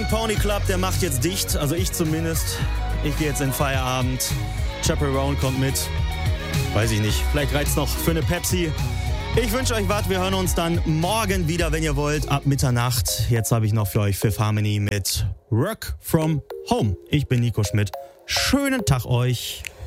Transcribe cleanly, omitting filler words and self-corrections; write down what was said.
Pony Club, der macht jetzt dicht, also ich zumindest. Ich gehe jetzt in Feierabend. Chaperone kommt mit. Weiß ich nicht, vielleicht reizt noch für eine Pepsi. Ich wünsche euch was, wir hören uns dann morgen wieder, wenn ihr wollt, ab Mitternacht. Jetzt habe ich noch für euch Fifth Harmony mit Work From Home. Ich bin Nico Schmidt. Schönen Tag euch.